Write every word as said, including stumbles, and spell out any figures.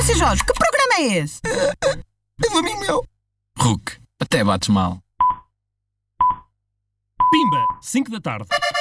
Seu Jorge, que programa é esse? É do amigo meu. Hulk, até bates mal. Pimba, cinco da tarde.